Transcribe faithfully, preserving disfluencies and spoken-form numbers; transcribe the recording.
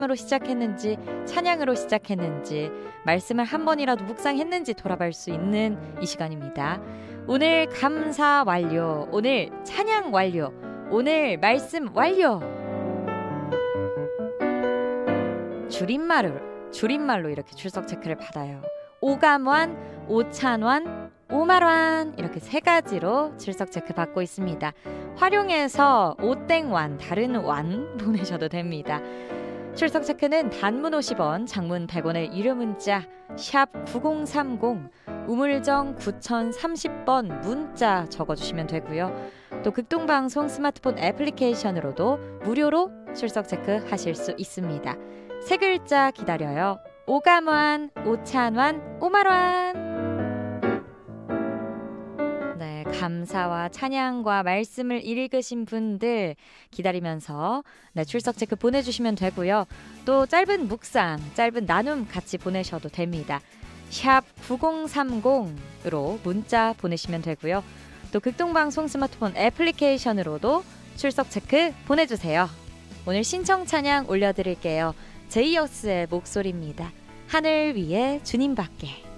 으로 시작했는지 찬양으로 시작했는지 말씀을 한 번이라도 묵상했는지 돌아볼 수 있는 이 시간입니다. 오늘 감사 완료, 오늘 찬양 완료, 오늘 말씀 완료. 줄임말로 줄임말로 이렇게 출석 체크를 받아요. 오감완, 오찬완, 오말완 이렇게 세 가지로 출석 체크 받고 있습니다. 활용해서 오땡완, 다른 완 보내셔도 됩니다. 출석 체크는 단문 오십 원, 장문 백 원의 유료 문자 샵 구공삼공, 우물정 구공삼공 번 문자 적어주시면 되고요. 또 극동방송 스마트폰 애플리케이션으로도 무료로 출석 체크 하실 수 있습니다. 세 글자 기다려요. 오감완, 오찬완, 오말완. 네, 감사와 찬양과 말씀을 읽으신 분들 기다리면서 네, 출석 체크 보내주시면 되고요. 또 짧은 묵상, 짧은 나눔 같이 보내셔도 됩니다. 샵 구공삼공으로 문자 보내시면 되고요. 또 극동방송 스마트폰 애플리케이션으로도 출석 체크 보내주세요. 오늘 신청 찬양 올려드릴게요. 제이어스의 목소리입니다. 하늘 위에 주님밖에.